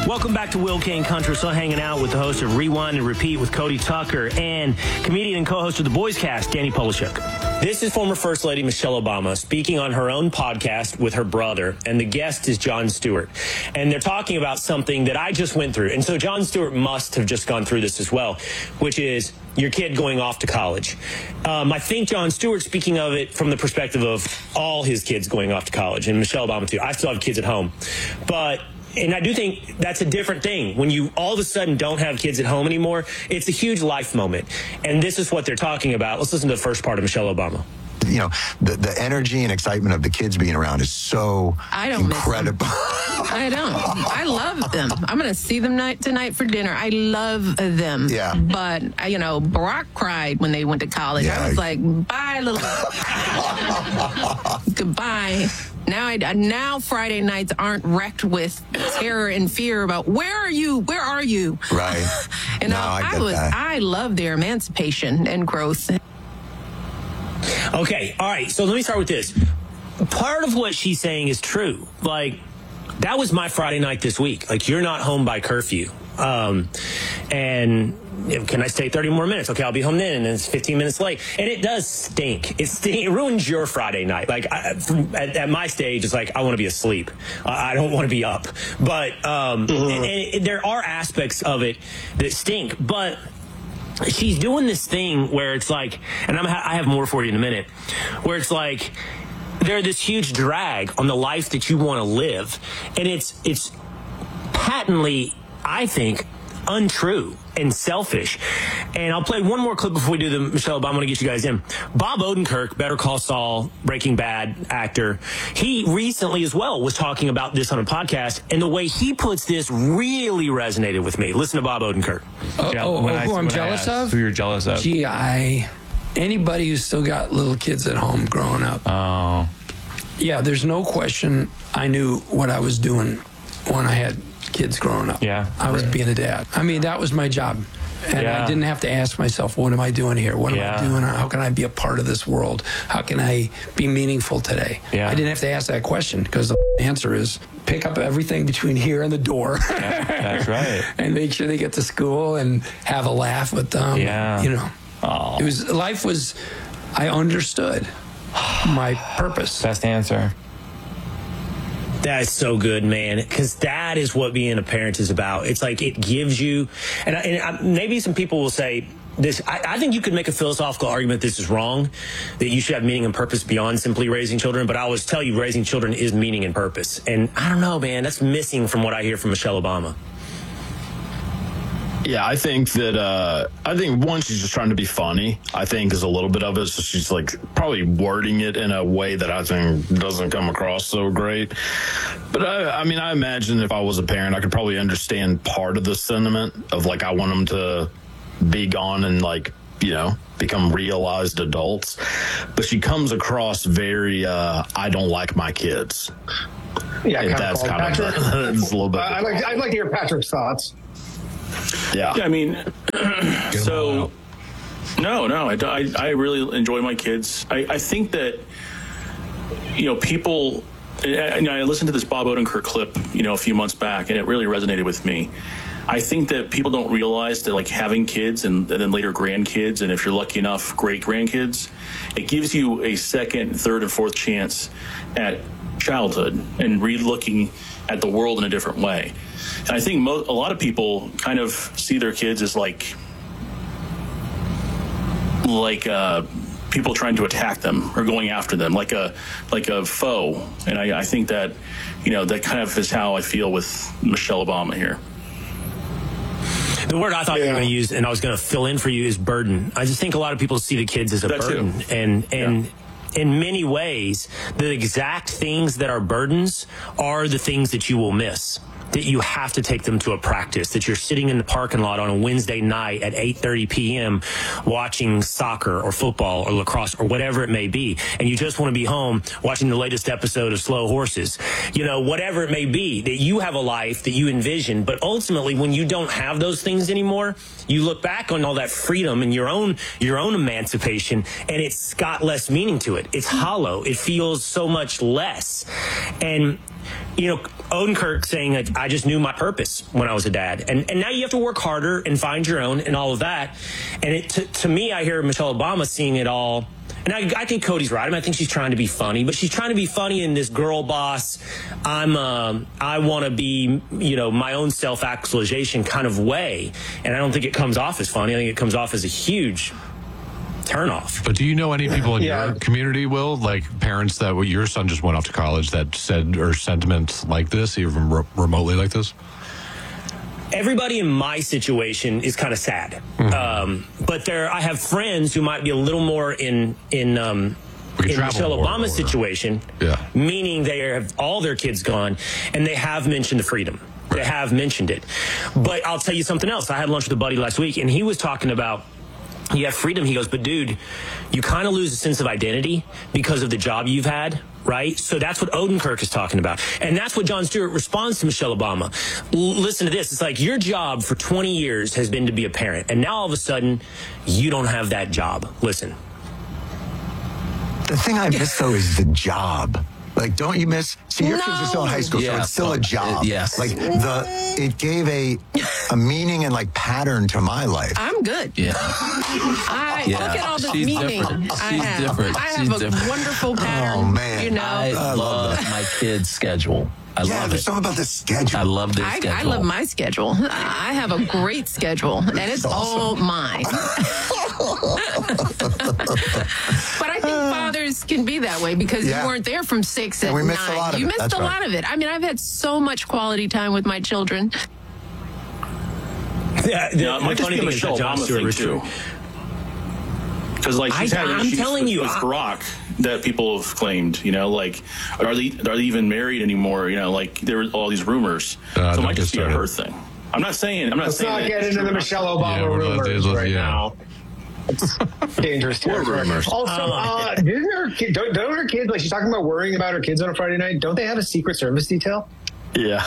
Welcome back to Will Kane Country. We're still hanging out with the host of Rewind and Repeat with Cody Tucker and comedian and co-host of the Boys Cast, Danny Polishuk. This is former First Lady Michelle Obama speaking on her own podcast with her brother, and the guest is Jon Stewart. And they're talking about something that I just went through. And so Jon Stewart must have just gone through this as well, which is your kid going off to college. I think Jon Stewart speaking of it from the perspective of all his kids going off to college, and Michelle Obama too. I still have kids at home. And I do think that's a different thing. When you all of a sudden don't have kids at home anymore, it's a huge life moment. And this is what they're talking about. Let's listen to the first part of Michelle Obama. You know, the energy and excitement of the kids being around is so incredible. I don't. I love them. I'm going to see them tonight for dinner. I love them. Yeah. But, Barack cried when they went to college. Yeah. I was like, bye, little... Goodbye. Now Friday nights aren't wrecked with terror and fear about where are you? Right. And no, I love their emancipation and growth. Okay, all right, so let me start with this. Part of what she's saying is true. Like, that was my Friday night this week. Like, you're not home by curfew. And can I stay 30 more minutes? Okay, I'll be home then, and then it's 15 minutes late. And it does stink. It ruins your Friday night. Like, at my stage, it's like, I want to be asleep. I don't want to be up. But and there are aspects of it that stink. But she's doing this thing where it's like, and I have more for you in a minute, where it's like, they're this huge drag on the life that you want to live. And it's patently, I think, untrue and selfish. And I'll play one more clip before we do the Michelle Obama. I want to get you guys in. Bob Odenkirk, Better Call Saul, Breaking Bad actor, he recently as well was talking about this on a podcast, and the way he puts this really resonated with me. Listen to Bob Odenkirk. Who I'm jealous of? Who you're jealous of? Anybody who's still got little kids at home growing up. Oh. Yeah, there's no question I knew what I was doing when I had kids growing up. Yeah. I was being a dad. I mean, that was my job. And I didn't have to ask myself, what am I doing here? What am I doing? How can I be a part of this world? How can I be meaningful today? Yeah. I didn't have to ask that question because the answer is pick up everything between here and the door. That's right. And make sure they get to school and have a laugh with them. Yeah. I understood my purpose. Best answer. That is so good, man, because that is what being a parent is about. It's like it gives you, and maybe some people will say this. I think you could make a philosophical argument this is wrong, that you should have meaning and purpose beyond simply raising children. But I always tell you, raising children is meaning and purpose. And I don't know, man, that's missing from what I hear from Michelle Obama. Yeah, I think one, she's just trying to be funny. I think is a little bit of it. So she's like probably wording it in a way that I think doesn't come across so great. But I imagine if I was a parent, I could probably understand part of the sentiment of like, I want them to be gone and become realized adults. But she comes across very, I don't like my kids. Yeah, and that's kind of a little bit. I'd like to hear Patrick's thoughts. Yeah, I mean, so no, I really enjoy my kids. I think that, people, I listened to this Bob Odenkirk clip, a few months back, and it really resonated with me. I think that people don't realize that, like, having kids and then later grandkids, and if you're lucky enough, great grandkids, it gives you a second, third, and fourth chance at childhood and re-looking at the world in a different way. And I think a lot of people kind of see their kids as like people trying to attack them or going after them like a foe. And I think that, that kind of is how I feel with Michelle Obama here. The word I thought you were going to use, and I was going to fill in for you, is burden. I just think a lot of people see the kids as a burden. And in many ways, the exact things that are burdens are the things that you will miss. That you have to take them to a practice, that you're sitting in the parking lot on a Wednesday night at 8:30 p.m. watching soccer or football or lacrosse or whatever it may be, and you just want to be home watching the latest episode of Slow Horses. Whatever it may be, that you have a life that you envision, but ultimately when you don't have those things anymore, you look back on all that freedom and your own emancipation, and it's got less meaning to it. It's hollow. It feels so much less. And Odenkirk saying, like, I just knew my purpose when I was a dad. And now you have to work harder and find your own and all of that. And to me, I hear Michelle Obama seeing it all. And I think Cody's right. I mean, I think she's trying to be funny, but she's trying to be funny in this girl boss. I want to be, my own self-actualization kind of way. And I don't think it comes off as funny. I think it comes off as a huge turnoff. But do you know any people in your community, Will, like parents that your son just went off to college that said or sentiments like this, even remotely like this? Everybody in my situation is kind of sad. But I have friends who might be a little more in Michelle Obama's situation, meaning they have all their kids gone, and they have mentioned the freedom. Right. They have mentioned it. But I'll tell you something else. I had lunch with a buddy last week, and he was talking about, you have freedom. He goes, but dude, you kind of lose a sense of identity because of the job you've had, right? So that's what Odenkirk is talking about. And that's what Jon Stewart responds to Michelle Obama. Listen to this. It's like your job for 20 years has been to be a parent. And now all of a sudden, you don't have that job. Listen. The thing I miss, though, is the job. Like, don't you miss? See, your kids are still in high school, so it's still a job. Yes. Like, it gave a meaning and, like, pattern to my life. I'm good. Yeah. Look at all this meaning I have. Different. I have a wonderful pattern. Oh, man. I love my kids' schedule. I love there's it. something about the schedule. I love their schedule. I love my schedule. I have a great schedule, and it's all mine. But I think fathers can be that way because you weren't there from 6 at 9. We missed a lot of you it. missed That's a lot of it. I mean, I've had so much quality time with my children. My funny thing is that Jon Stewart too. Because she's having issues with Barack that people have claimed, like, are they even married anymore? There were all these rumors. So it might just be a her thing. Let's not get into the Michelle Obama rumors right now. It's dangerous territory. Also, don't her kids, like she's talking about worrying about her kids on a Friday night, don't they have a Secret Service detail? Yeah.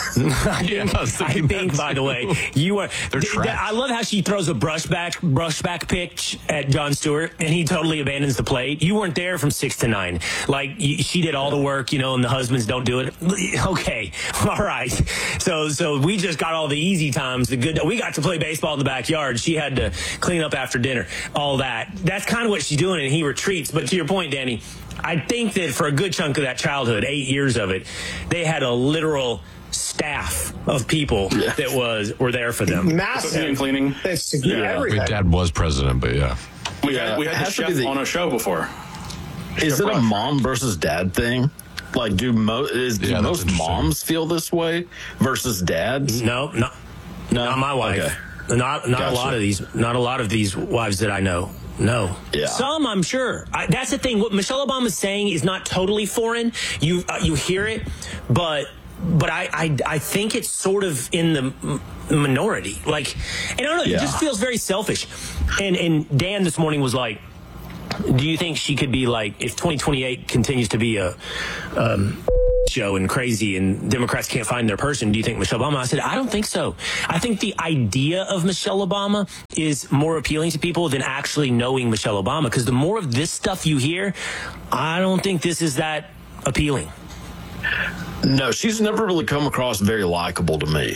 I think, by the way, you are. I love how she throws a brushback pitch at Jon Stewart, and he totally abandons the plate. You weren't there from 6 to 9. Like, she did all the work, and the husbands don't do it. Okay, all right. So we just got all the easy times. We got to play baseball in the backyard. She had to clean up after dinner. All that. That's kind of what she's doing, and he retreats. But to your point, Danny, I think that for a good chunk of that childhood, 8 years of it, they had a literal staff of people that were there for them. Massive and cleaning. Everything. My dad was president, but we had the chef on a show before. Is it a mom versus dad thing? Like, do most moms feel this way versus dads? No, not my wife. Okay. Not a lot of these. Not a lot of these wives that I know. No. Yeah. Some, I'm sure. That's the thing. What Michelle Obama's saying is not totally foreign. You hear it, but I think it's sort of in the minority. Like, and I don't know. It just feels very selfish. And Dan this morning was like, do you think she could be like, if 2028 continues to be a show and crazy and Democrats can't find their person, do you think Michelle Obama? I said, I don't think so. I think the idea of Michelle Obama is more appealing to people than actually knowing Michelle Obama, because the more of this stuff you hear, I don't think this is that appealing. No, she's never really come across very likable to me.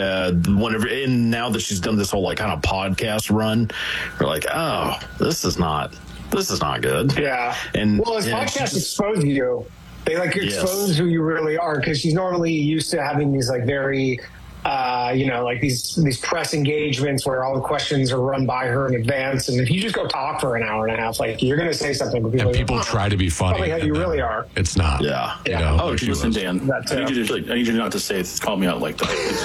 And now that she's done this whole like kind of podcast run, we're like, oh, this is not good. Yeah. And as podcasts expose you. They expose who you really are, because she's normally used to having these like very, like these press engagements where all the questions are run by her in advance. And if you just go talk for an hour and a half, like you're going to say something. And people try to be funny. Probably how you really are. It's not. Yeah. Listen, Dan. I need you not to say call me out like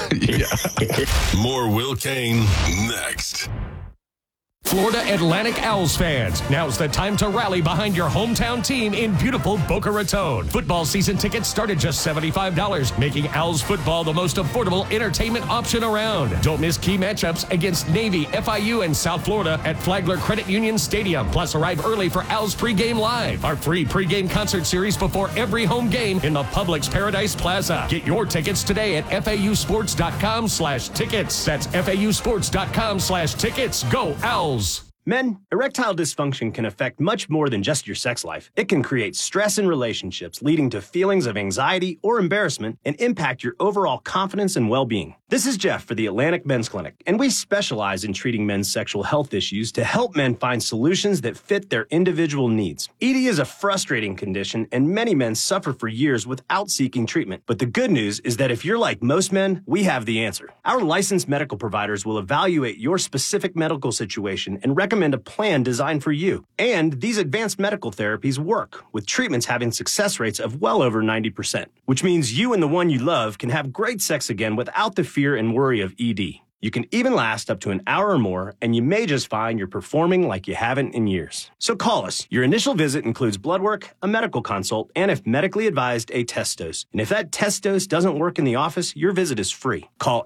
that. More Will Kane next. Florida Atlantic Owls fans, now's the time to rally behind your hometown team in beautiful Boca Raton. Football season tickets start at just $75, making Owls football the most affordable entertainment option around. Don't miss key matchups against Navy, FIU, and South Florida at Flagler Credit Union Stadium. Plus, arrive early for Owls Pregame Live, our free pregame concert series before every home game in the Publix Paradise Plaza. Get your tickets today at FAUsports.com/tickets. That's FAUsports.com/tickets. Go Owls! Men, erectile dysfunction can affect much more than just your sex life. It can create stress in relationships, leading to feelings of anxiety or embarrassment, and impact your overall confidence and well-being. This is Jeff for the Atlantic Men's Clinic, and we specialize in treating men's sexual health issues to help men find solutions that fit their individual needs. ED is a frustrating condition, and many men suffer for years without seeking treatment. But the good news is that if you're like most men, we have the answer. Our licensed medical providers will evaluate your specific medical situation and recommend a plan designed for you. And these advanced medical therapies work, with treatments having success rates of well over 90%, which means you and the one you love can have great sex again without the fear and worry of ED. You can even last up to an hour or more, and you may just find you're performing like you haven't in years. So call us. Your initial visit includes blood work, a medical consult, and if medically advised, a test dose. And if that test dose doesn't work in the office, your visit is free. Call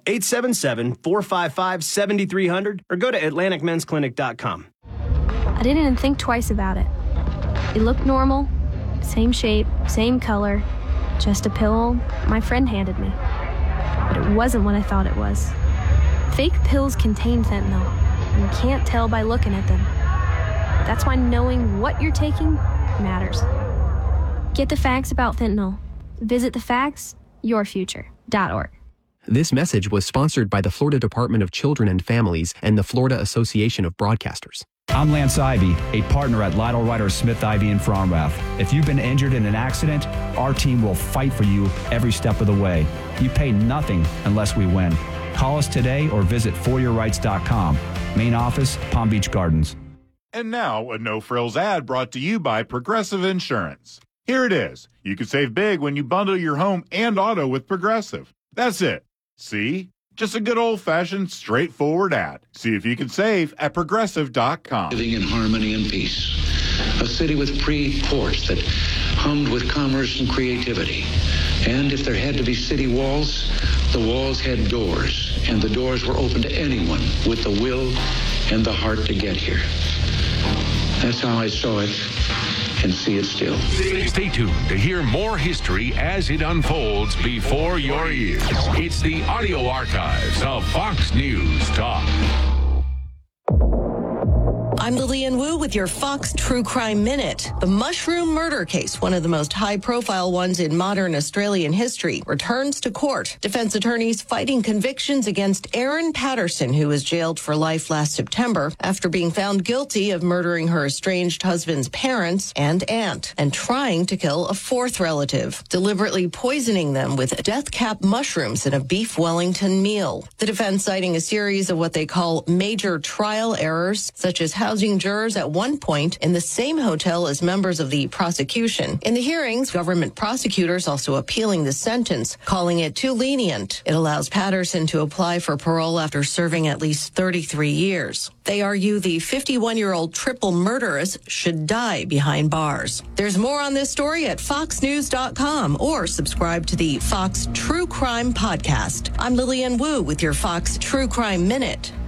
877-455-7300 or go to AtlanticMen'sClinic.com. I didn't even think twice about it. It looked normal, same shape, same color, just a pill my friend handed me. But it wasn't what I thought it was. Fake pills contain fentanyl, and you can't tell by looking at them. That's why knowing what you're taking matters. Get the facts about fentanyl. Visit thefactsyourfuture.org. This message was sponsored by the Florida Department of Children and Families and the Florida Association of Broadcasters. I'm Lance Ivy, a partner at Lytle Ryder Smith Ivy in Fromrath. If you've been injured in an accident, our team will fight for you every step of the way. You pay nothing unless we win. Call us today or visit foryourrights.com. Main office, Palm Beach Gardens. And now, a no-frills ad brought to you by Progressive Insurance. Here it is. You can save big when you bundle your home and auto with Progressive. That's it. See? Just a good old-fashioned, straightforward ad. See if you can save at Progressive.com. Living in harmony and peace. A city with free ports that hummed with commerce and creativity. And if there had to be city walls, the walls had doors, and the doors were open to anyone with the will and the heart to get here. That's how I saw it and see it still. Stay tuned to hear more history as it unfolds before your ears. It's the audio archives of Fox News Talk. I'm Lillian Wu with your Fox True Crime Minute. The mushroom murder case, one of the most high-profile ones in modern Australian history, returns to court. Defense attorneys fighting convictions against Erin Patterson, who was jailed for life last September after being found guilty of murdering her estranged husband's parents and aunt and trying to kill a fourth relative, deliberately poisoning them with death-cap mushrooms in a beef Wellington meal. The defense citing a series of what they call major trial errors, such as housing jurors at one point in the same hotel as members of the prosecution. In the hearings, government prosecutors also appealing the sentence, calling it too lenient. It allows Patterson to apply for parole after serving at least 33 years. They argue the 51-year-old triple murderess should die behind bars. There's more on this story at foxnews.com or subscribe to the Fox True Crime Podcast. I'm Lillian Wu with your Fox True Crime Minute.